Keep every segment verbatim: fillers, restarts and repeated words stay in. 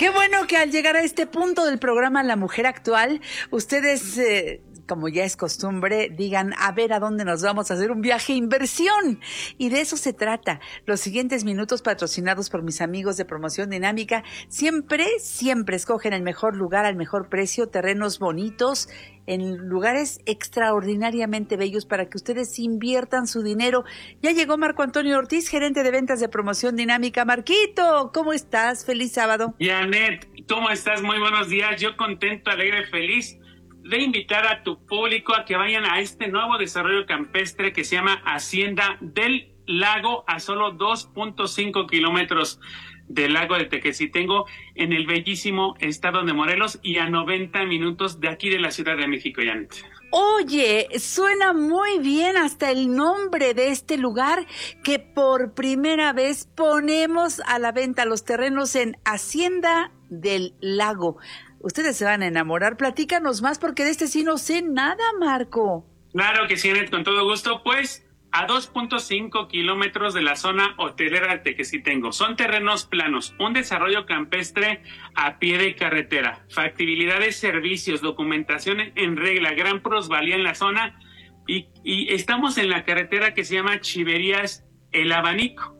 Qué bueno que al llegar a este punto del programa La Mujer Actual, ustedes, eh, como ya es costumbre, digan a ver a dónde nos vamos a hacer un viaje inversión. Y de eso se trata. Los siguientes minutos, patrocinados por mis amigos de Promoción Dinámica, siempre, siempre escogen el mejor lugar al mejor precio, terrenos bonitos, en lugares extraordinariamente bellos para que ustedes inviertan su dinero. Ya llegó Marco Antonio Ortiz, gerente de ventas de Promoción Dinámica. Marquito, ¿cómo estás? Feliz sábado. Janet, ¿cómo estás? Muy buenos días. Yo contento, alegre, feliz de invitar a tu público a que vayan a este nuevo desarrollo campestre que se llama Hacienda del Lago, a solo dos punto cinco kilómetros del lago de Tequesquitengo, en el bellísimo estado de Morelos, y a noventa minutos de aquí de la Ciudad de México, Janet. Oye, suena muy bien hasta el nombre de este lugar, que por primera vez ponemos a la venta los terrenos en Hacienda del Lago. Ustedes se van a enamorar. Platícanos más, porque de este sí no sé nada, Marco. Claro que sí, Janet, con todo gusto. Pues a dos punto cinco kilómetros de la zona hotelera de Tequesquitengo. Son terrenos planos, un desarrollo campestre a pie de carretera, factibilidad de servicios, documentación en regla, gran plusvalía en la zona, y, y estamos en la carretera que se llama Chiverías El Abanico.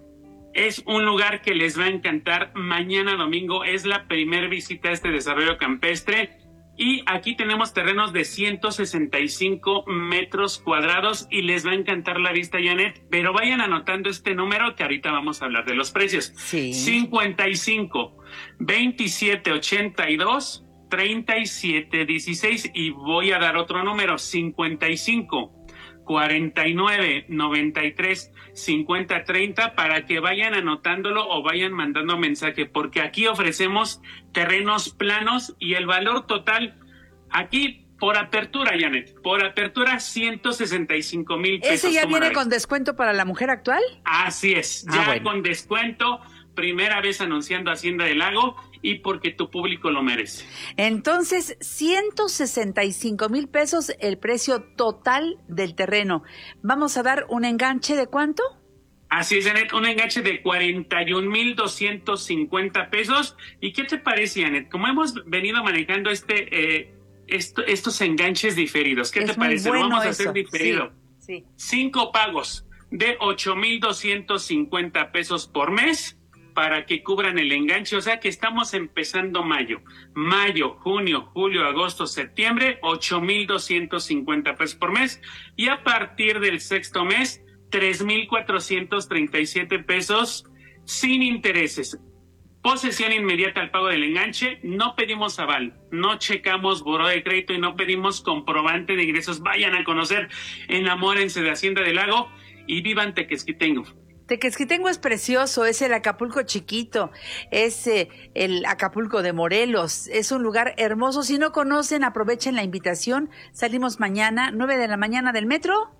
Es un lugar que les va a encantar. Mañana domingo es la primer visita a este desarrollo campestre. Y aquí tenemos terrenos de ciento sesenta y cinco metros cuadrados y les va a encantar la vista, Janet. Pero vayan anotando este número que ahorita vamos a hablar de los precios. Sí. cincuenta y cinco, veintisiete, ochenta y dos, treinta y siete, dieciséis. Y voy a dar otro número, cincuenta y cinco, cuarenta y nueve, noventa y tres, cincuenta, treinta, para que vayan anotándolo o vayan mandando mensaje, porque aquí ofrecemos terrenos planos y el valor total aquí por apertura, Janet, por apertura ciento sesenta y cinco mil pesos. ¿Ese ya viene con descuento para La Mujer Actual? Así es, Ah, ya bueno. con descuento, primera vez anunciando Hacienda del Lago, y porque tu público lo merece. Entonces, ciento sesenta y cinco mil pesos el precio total del terreno. ¿Vamos a dar un enganche de cuánto? Así es, Janet, un enganche de cuarenta y un mil doscientos cincuenta pesos. ¿Y qué te parece, Janet? Como hemos venido manejando este eh, esto, estos enganches diferidos, ¿qué Es te muy parece? bueno Lo vamos a eso. hacer diferido. Sí, sí. Cinco pagos de ocho mil doscientos cincuenta pesos por mes para que cubran el enganche. O sea que estamos empezando mayo. Mayo, junio, julio, agosto, septiembre, ocho mil doscientos cincuenta pesos por mes. Y a partir del sexto mes, tres mil cuatrocientos treinta y siete pesos sin intereses. Posesión inmediata al pago del enganche. No pedimos aval, no checamos buró de crédito y no pedimos comprobante de ingresos. Vayan a conocer, enamórense de Hacienda del Lago y vivan Tequesquitengo. Tequesquitengo es precioso, es el Acapulco chiquito, es eh, el Acapulco de Morelos, es un lugar hermoso. Si no conocen, aprovechen la invitación. Salimos mañana, nueve de la mañana del metro.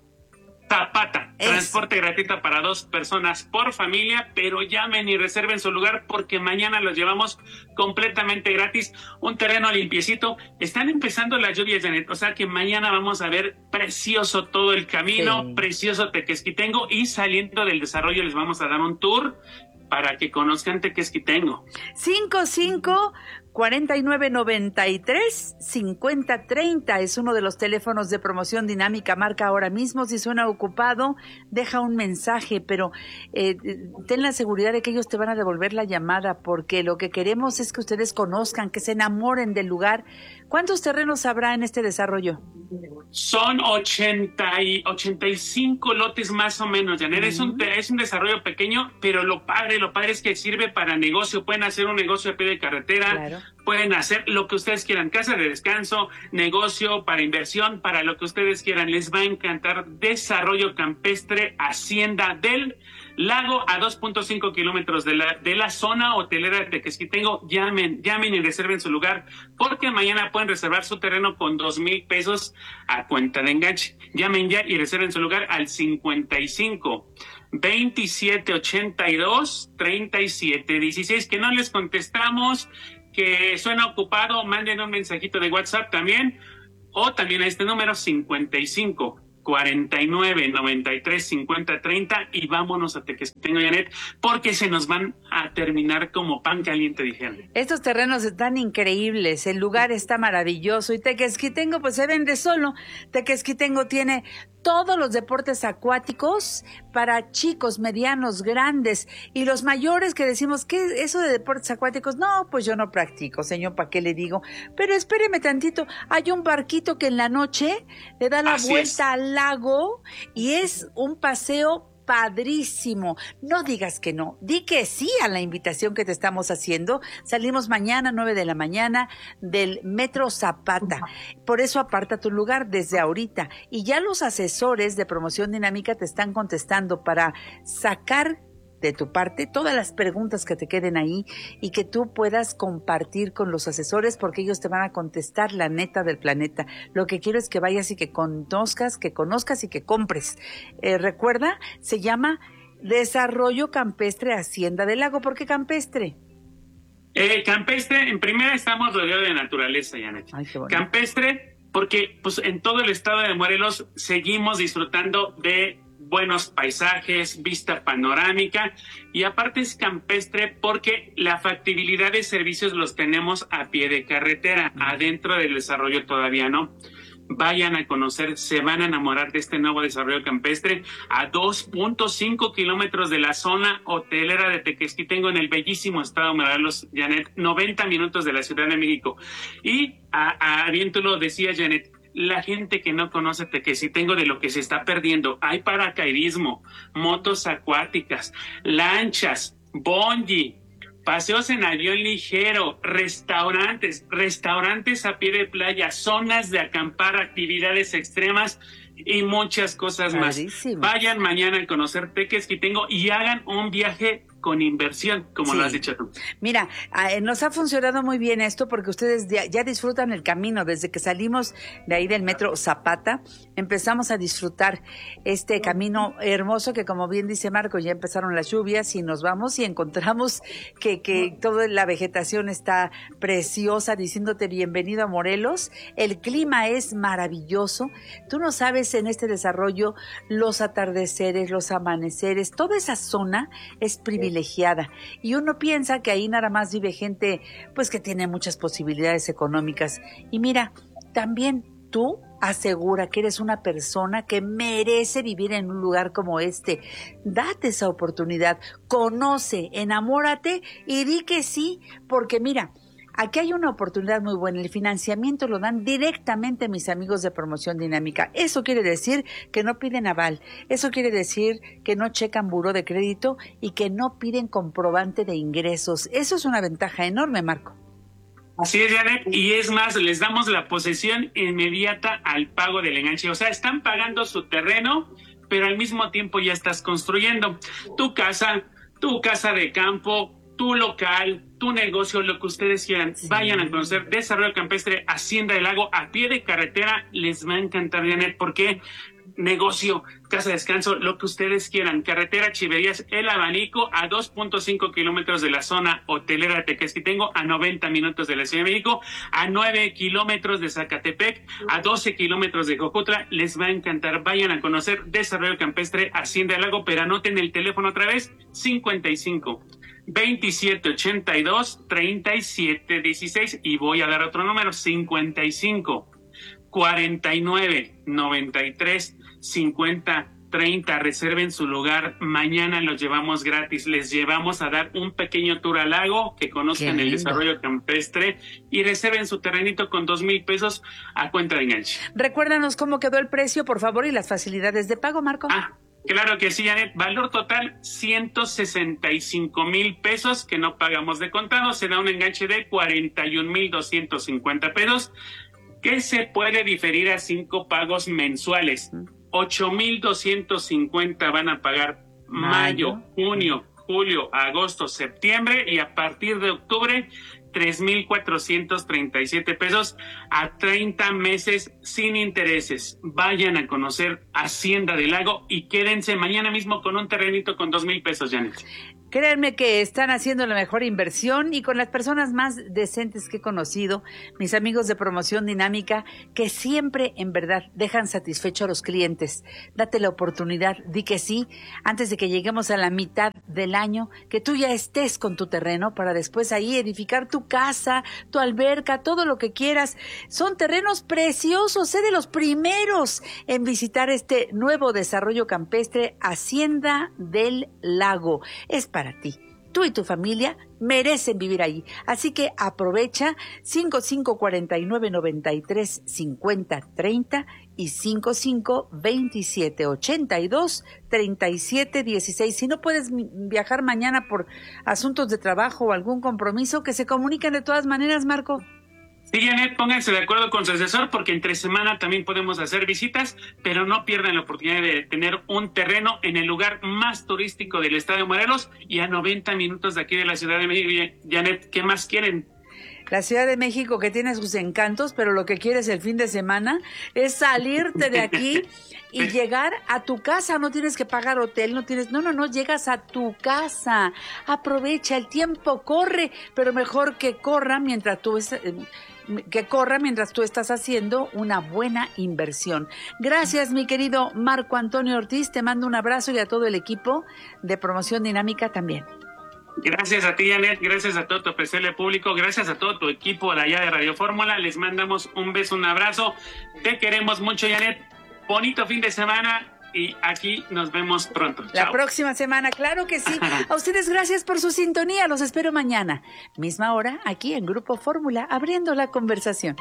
Zapata, Eso. Transporte gratuito para dos personas por familia, pero llamen y reserven su lugar porque mañana los llevamos completamente gratis. Un terreno limpiecito. Están empezando las lluvias, Janet, o sea que mañana vamos a ver precioso todo el camino, Sí. precioso Tequesquitengo, y saliendo del desarrollo les vamos a dar un tour para que conozcan Tequesquitengo. cinco cinco, cuarenta y nueve, noventa y tres, cincuenta, treinta es uno de los teléfonos de Promoción Dinámica. Marca ahora mismo. Si suena ocupado, deja un mensaje, pero eh, ten la seguridad de que ellos te van a devolver la llamada, porque lo que queremos es que ustedes conozcan, que se enamoren del lugar. ¿Cuántos terrenos habrá en este desarrollo? Son ochenta y ochenta y cinco lotes más o menos, Janet. Mm. Es un es un desarrollo pequeño, pero lo padre, lo padre es que sirve para negocio. Pueden hacer un negocio a pie de carretera, claro. Pueden hacer lo que ustedes quieran, casa de descanso, negocio, para inversión, para lo que ustedes quieran. Les va a encantar. Desarrollo campestre Hacienda del Lago, a dos punto cinco kilómetros de la, de la zona hotelera de Tequesquitengo. Llamen, llamen y reserven su lugar, porque mañana pueden reservar su terreno con dos mil pesos a cuenta de enganche. Llamen ya y reserven su lugar al cincuenta y cinco, veintisiete, ochenta y dos, treinta y siete, dieciséis. Que no les contestamos, que suena ocupado, manden un mensajito de WhatsApp también, o también a este número cincuenta y cinco, cuarenta y nueve, noventa y tres, cincuenta, treinta y vámonos a Tequesquitengo, Janet, porque se nos van a terminar como pan caliente, dijeron. Estos terrenos están increíbles, el lugar está maravilloso y Tequesquitengo pues se vende solo. Tequesquitengo tiene todos los deportes acuáticos para chicos, medianos, grandes y los mayores que decimos, ¿qué eso de deportes acuáticos? No, pues yo no practico, señor, ¿para qué le digo? Pero espéreme tantito, hay un barquito que en la noche le da la Así vuelta es. al lago y es un paseo padrísimo. No digas que no, di que sí a la invitación que te estamos haciendo. Salimos mañana, nueve de la mañana, del Metro Zapata. Por eso aparta tu lugar desde ahorita. Y ya los asesores de Promoción Dinámica te están contestando para sacar de tu parte todas las preguntas que te queden ahí y que tú puedas compartir con los asesores porque ellos te van a contestar la neta del planeta. Lo que quiero es que vayas y que conozcas, que conozcas y que compres. Eh, recuerda, se llama Desarrollo Campestre Hacienda del Lago. ¿Por qué campestre? Eh, campestre, en primera estamos rodeados de naturaleza, Janet. Ay, qué bonito. Campestre, porque pues en todo el estado de Morelos seguimos disfrutando de buenos paisajes, vista panorámica y aparte es campestre porque la factibilidad de servicios los tenemos a pie de carretera, adentro del desarrollo todavía no. Vayan a conocer, se van a enamorar de este nuevo desarrollo campestre a dos punto cinco kilómetros de la zona hotelera de Tequesquitengo en el bellísimo estado de Morelos, Janet, noventa minutos de la Ciudad de México. Y a, a bien tú lo decías, Janet, la gente que no conoce Tequesquitengo de lo que se está perdiendo. Hay paracaidismo, motos acuáticas, lanchas, bungee, paseos en avión ligero, restaurantes, restaurantes a pie de playa, zonas de acampar, actividades extremas y muchas cosas Clarísimo. más. Vayan mañana a conocer Tequesquitengo y hagan un viaje con inversión, como Sí. lo has dicho tú. Mira, eh, nos ha funcionado muy bien esto porque ustedes ya, ya disfrutan el camino. Desde que salimos de ahí del Metro Zapata, empezamos a disfrutar este camino hermoso que, como bien dice Marco, ya empezaron las lluvias y nos vamos y encontramos que, que toda la vegetación está preciosa, diciéndote bienvenido a Morelos. El clima es maravilloso. Tú no sabes en este desarrollo los atardeceres, los amaneceres, toda esa zona es privilegiada. Y uno piensa que ahí nada más vive gente pues que tiene muchas posibilidades económicas. Y mira, también tú asegura que eres una persona que merece vivir en un lugar como este. Date esa oportunidad, conoce, enamórate y di que sí, porque mira, aquí hay una oportunidad muy buena. El financiamiento lo dan directamente mis amigos de Promoción Dinámica. Eso quiere decir que no piden aval. Eso quiere decir que no checan buró de crédito y que no piden comprobante de ingresos. Eso es una ventaja enorme, Marco. Así es, Janet, y es más, les damos la posesión inmediata al pago del enganche. O sea, están pagando su terreno, pero al mismo tiempo ya estás construyendo tu casa, tu casa de campo, tu local, tu negocio, lo que ustedes quieran. Sí. Vayan a conocer Desarrollo Campestre Hacienda del Lago a pie de carretera. Les va a encantar, Janet, porque negocio, casa de descanso, lo que ustedes quieran. Carretera Chiverías, El Abanico, a dos punto cinco kilómetros de la zona hotelera de Tequesquitengo, a noventa minutos de la Ciudad de México, a nueve kilómetros de Zacatepec, a doce kilómetros de Jojutla. Les va a encantar. Vayan a conocer Desarrollo Campestre Hacienda del Lago, pero anoten el teléfono otra vez, cincuenta y cinco, veintisiete ochenta y dos, treinta y siete dieciséis, y voy a dar otro número, cincuenta y cinco, cuarenta y nueve, noventa y tres, cincuenta, treinta. Reserven su lugar, mañana los llevamos gratis, les llevamos a dar un pequeño tour al lago, que conozcan el desarrollo campestre y reserven su terrenito con dos mil pesos a cuenta de enganche. Recuérdanos cómo quedó el precio, por favor, y las facilidades de pago, Marco. Ah, claro que sí, Janet. Valor total, ciento sesenta y cinco mil pesos que no pagamos de contado. Se da un enganche de cuarenta y un mil doscientos cincuenta pesos que se puede diferir a cinco pagos mensuales. ocho mil doscientos cincuenta van a pagar mayo, mayo, junio, julio, agosto, septiembre, y a partir de octubre, tres mil cuatrocientos treinta y siete pesos a treinta meses sin intereses. Vayan a conocer Hacienda del Lago y quédense mañana mismo con un terrenito con dos mil pesos, Janet. Créanme que están haciendo la mejor inversión y con las personas más decentes que he conocido, mis amigos de Promoción Dinámica, que siempre en verdad dejan satisfecho a los clientes. Date la oportunidad, di que sí, antes de que lleguemos a la mitad del año, que tú ya estés con tu terreno para después ahí edificar tu casa, tu alberca, todo lo que quieras. Son terrenos preciosos, sé de los primeros en visitar este nuevo desarrollo campestre, Hacienda del Lago. Es para para ti. Tú y tu familia merecen vivir ahí. Así que aprovecha cinco cinco cuatro nueve nueve tres cinco cero tres cero y cinco cinco veintisiete ochenta y dos treinta y siete dieciséis. Si no puedes viajar mañana por asuntos de trabajo o algún compromiso, que se comuniquen de todas maneras, Marco. Sí, Janet, pónganse de acuerdo con su asesor porque entre semana también podemos hacer visitas, pero no pierdan la oportunidad de tener un terreno en el lugar más turístico del estado de Morelos y a noventa minutos de aquí de la Ciudad de México. Janet, ¿qué más quieren? La Ciudad de México, que tiene sus encantos, pero lo que quieres el fin de semana es salirte de aquí y llegar a tu casa. No tienes que pagar hotel, no tienes, no, no, no, llegas a tu casa. Aprovecha, el tiempo corre, pero mejor que corra mientras tú es, que corra mientras tú estás haciendo una buena inversión. Gracias, mi querido Marco Antonio Ortiz, te mando un abrazo y a todo el equipo de Promoción Dinámica también. Gracias a ti, Janet, gracias a todo tu apreciable público, gracias a todo tu equipo de allá de Radio Fórmula, les mandamos un beso, un abrazo, te queremos mucho, Janet, bonito fin de semana y aquí nos vemos pronto. La Chao. próxima semana, claro que sí. A ustedes gracias por su sintonía, los espero mañana, misma hora, aquí en Grupo Fórmula, abriendo la conversación.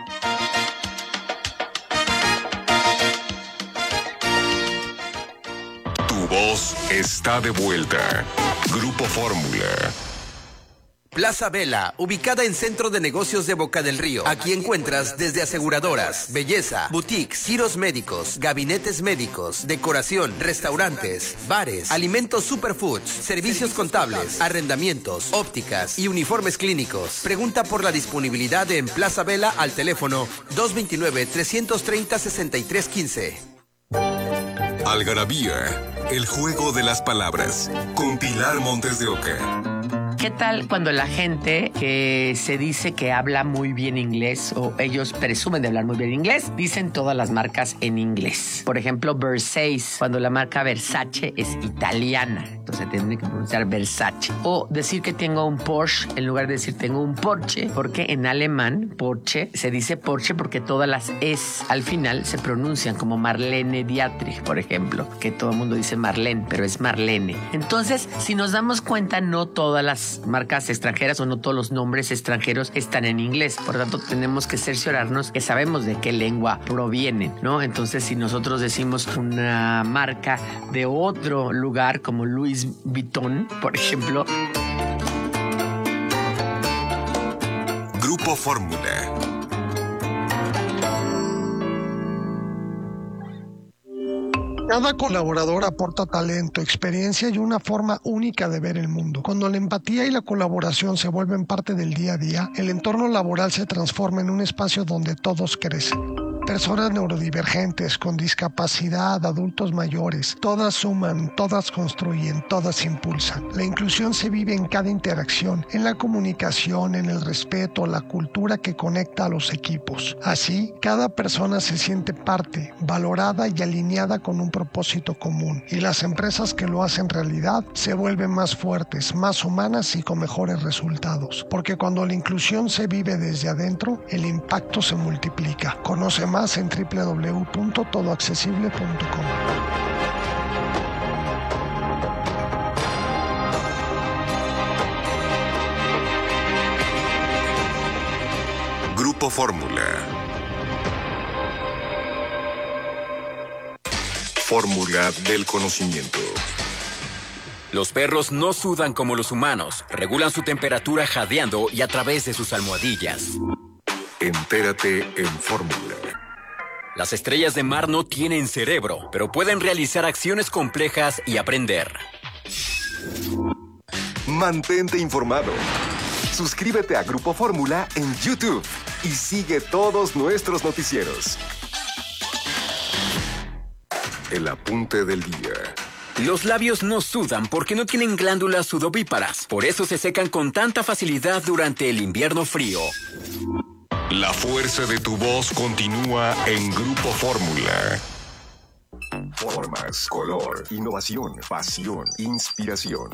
Tu voz está de vuelta. Grupo Fórmula. Plaza Vela, ubicada en Centro de Negocios de Boca del Río. Aquí encuentras desde aseguradoras, belleza, boutiques, giros médicos, gabinetes médicos, decoración, restaurantes, bares, alimentos superfoods, servicios contables, arrendamientos, ópticas y uniformes clínicos. Pregunta por la disponibilidad en Plaza Vela al teléfono dos dos nueve, tres tres cero, seis tres uno cinco. Algarabía, el juego de las palabras, con Pilar Montes de Oca. ¿Qué tal cuando la gente que se dice que habla muy bien inglés o ellos presumen de hablar muy bien inglés, dicen todas las marcas en inglés? Por ejemplo, Versace, cuando la marca Versace es italiana, entonces tienen que pronunciar Versace. O decir que tengo un Porsche en lugar de decir tengo un Porsche, porque en alemán Porsche se dice Porsche porque todas las es al final se pronuncian como Marlene Dietrich, por ejemplo, que todo el mundo dice Marlene, pero es Marlene. Entonces, si nos damos cuenta, no todas las marcas extranjeras o no todos los nombres extranjeros están en inglés. Por tanto, tenemos que cerciorarnos que sabemos de qué lengua provienen, ¿no? Entonces, si nosotros decimos una marca de otro lugar como Louis Vuitton, por ejemplo. Grupo Fórmula. Cada colaborador aporta talento, experiencia y una forma única de ver el mundo. Cuando la empatía y la colaboración se vuelven parte del día a día, el entorno laboral se transforma en un espacio donde todos crecen. Personas neurodivergentes, con discapacidad, adultos mayores, todas suman, todas construyen, todas impulsan. La inclusión se vive en cada interacción, en la comunicación, en el respeto, la cultura que conecta a los equipos. Así, cada persona se siente parte, valorada y alineada con un propósito común. Y las empresas que lo hacen realidad se vuelven más fuertes, más humanas y con mejores resultados. Porque cuando la inclusión se vive desde adentro, el impacto se multiplica. Conoce más en doble u doble u doble u punto todo accesible punto com. Grupo Fórmula. Fórmula del conocimiento. Los perros no sudan como los humanos, regulan su temperatura jadeando y a través de sus almohadillas. Entérate en Fórmula. Las estrellas de mar no tienen cerebro, pero pueden realizar acciones complejas y aprender. Mantente informado. Suscríbete a Grupo Fórmula en YouTube y sigue todos nuestros noticieros. El apunte del día. Los labios no sudan porque no tienen glándulas sudovíparas. Por eso se secan con tanta facilidad durante el invierno frío. La fuerza de tu voz continúa en Grupo Fórmula. Formas, color, innovación, pasión, inspiración.